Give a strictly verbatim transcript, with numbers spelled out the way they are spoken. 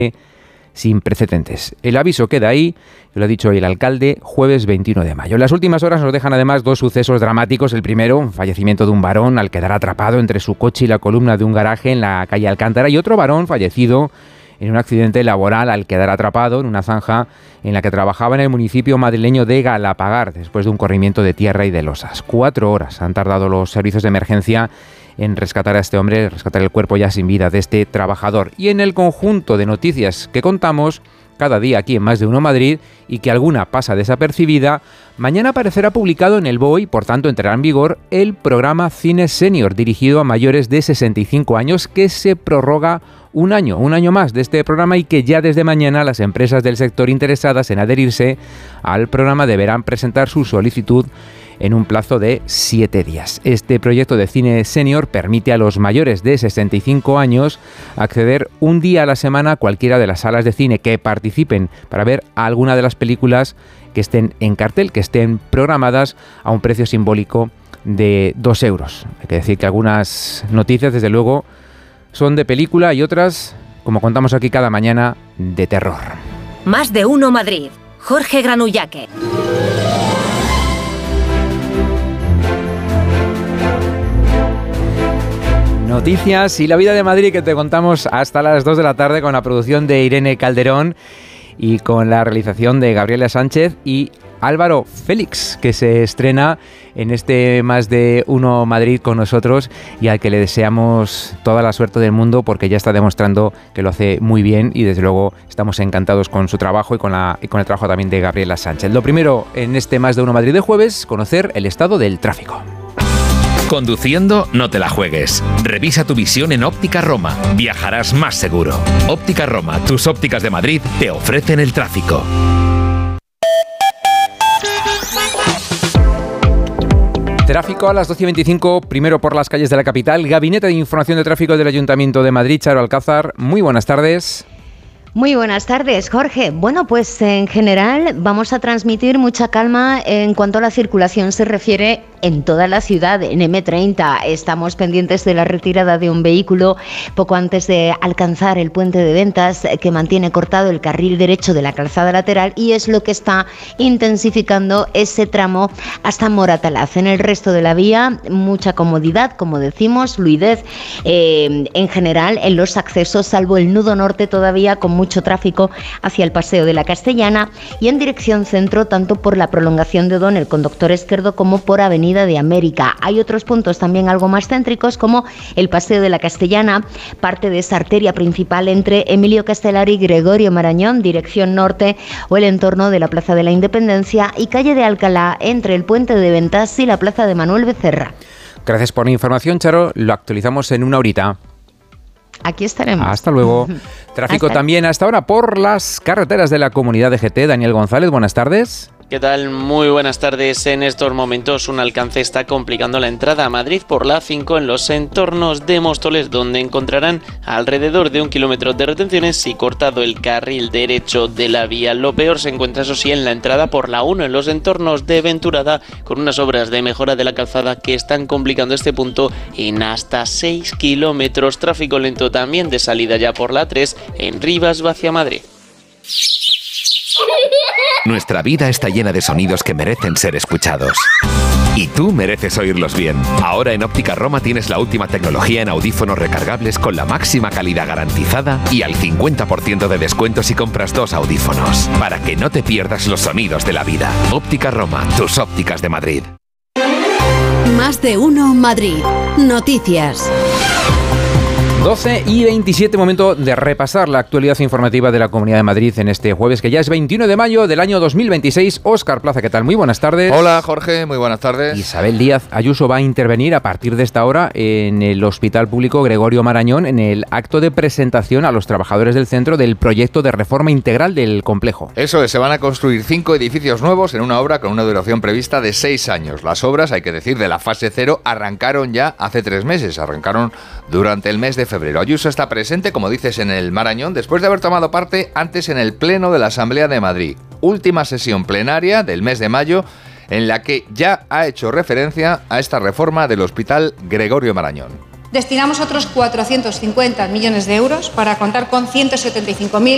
sin precedentes. El aviso queda ahí, lo ha dicho hoy el alcalde, jueves veintiuno de mayo. En las últimas horas nos dejan además dos sucesos dramáticos. El primero, un fallecimiento de un varón al quedar atrapado entre su coche y la columna de un garaje en la calle Alcántara, y otro varón fallecido en un accidente laboral al quedar atrapado en una zanja en la que trabajaba en el municipio madrileño de Galapagar, después de un corrimiento de tierra y de losas. Cuatro horas han tardado los servicios de emergencia en rescatar a este hombre, rescatar el cuerpo ya sin vida de este trabajador. Y en el conjunto de noticias que contamos cada día aquí en Más de Uno Madrid, y que alguna pasa desapercibida, mañana aparecerá publicado en el B O E y por tanto entrará en vigor el programa Cine Senior dirigido a mayores de sesenta y cinco años, que se prorroga un año, un año más de este programa, y que ya desde mañana las empresas del sector interesadas en adherirse al programa deberán presentar su solicitud en un plazo de siete días. Este proyecto de cine senior permite a los mayores de sesenta y cinco años acceder un día a la semana a cualquiera de las salas de cine que participen para ver alguna de las películas que estén en cartel, que estén programadas a un precio simbólico de dos euros. Hay que decir que algunas noticias, desde luego, son de película y otras, como contamos aquí cada mañana, de terror. Más de Uno Madrid. Jorge Granullaque. Noticias y la vida de Madrid que te contamos hasta las dos de la tarde con la producción de Irene Calderón y con la realización de Gabriela Sánchez y Álvaro Félix, que se estrena en este Más de Uno Madrid con nosotros y al que le deseamos toda la suerte del mundo porque ya está demostrando que lo hace muy bien y desde luego estamos encantados con su trabajo y con, la, y con el trabajo también de Gabriela Sánchez. Lo primero en este Más de Uno Madrid de jueves, conocer el estado del tráfico. Conduciendo, no te la juegues. Revisa tu visión en Óptica Roma. Viajarás más seguro. Óptica Roma, tus ópticas de Madrid, te ofrecen el tráfico. Tráfico a las doce y veinticinco, primero por las calles de la capital. Gabinete de Información de Tráfico del Ayuntamiento de Madrid, Charo Alcázar. Muy buenas tardes. Muy buenas tardes, Jorge. Bueno, pues en general vamos a transmitir mucha calma en cuanto a la circulación se refiere en toda la ciudad. En eme treinta estamos pendientes de la retirada de un vehículo poco antes de alcanzar el puente de Ventas, que mantiene cortado el carril derecho de la calzada lateral y es lo que está intensificando ese tramo hasta Moratalaz. En el resto de la vía, mucha comodidad, como decimos, fluidez eh, en general en los accesos, salvo el nudo norte todavía con mucho tráfico hacia el Paseo de la Castellana y en dirección centro, tanto por la prolongación de Odón, el conductor izquierdo, como por Avenida de América. Hay otros puntos también algo más céntricos, como el Paseo de la Castellana, parte de esa arteria principal entre Emilio Castelar y Gregorio Marañón, dirección norte, o el entorno de la Plaza de la Independencia y calle de Alcalá, entre el Puente de Ventas y la Plaza de Manuel Becerra. Gracias por la información, Charo. Lo actualizamos en una horita. Aquí estaremos. Hasta luego. Tráfico Hasta. También hasta ahora por las carreteras de la Comunidad de G T. Daniel González, buenas tardes. ¿Qué tal? Muy buenas tardes. En estos momentos un alcance está complicando la entrada a Madrid por la A cinco en los entornos de Móstoles, donde encontrarán alrededor de un kilómetro de retenciones y cortado el carril derecho de la vía. Lo peor se encuentra, eso sí, en la entrada por la uno en los entornos de Venturada, con unas obras de mejora de la calzada que están complicando este punto en hasta seis kilómetros. Tráfico lento también de salida ya por la tres en Rivas hacia Madrid. Nuestra vida está llena de sonidos que merecen ser escuchados. Y tú mereces oírlos bien. Ahora en Óptica Roma tienes la última tecnología en audífonos recargables con la máxima calidad garantizada y al cincuenta por ciento de descuento si compras dos audífonos. Para que no te pierdas los sonidos de la vida. Óptica Roma, tus ópticas de Madrid. Más de Uno Madrid. Noticias. doce y veintisiete, momento de repasar la actualidad informativa de la Comunidad de Madrid en este jueves, que ya es veintiuno de mayo del año dos mil veintiséis. Óscar Plaza, ¿qué tal? Muy buenas tardes. Hola, Jorge, muy buenas tardes. Isabel Díaz Ayuso va a intervenir a partir de esta hora en el Hospital Público Gregorio Marañón en el acto de presentación a los trabajadores del centro del proyecto de reforma integral del complejo. Eso es, se van a construir cinco edificios nuevos en una obra con una duración prevista de seis años. Las obras, hay que decir, de la fase cero arrancaron ya hace tres meses, arrancaron durante el mes de febrero. Ayuso está presente, como dices, en el Marañón, después de haber tomado parte antes en el Pleno de la Asamblea de Madrid. Última sesión plenaria del mes de mayo, en la que ya ha hecho referencia a esta reforma del Hospital Gregorio Marañón. Destinamos otros cuatrocientos cincuenta millones de euros para contar con ciento setenta y cinco mil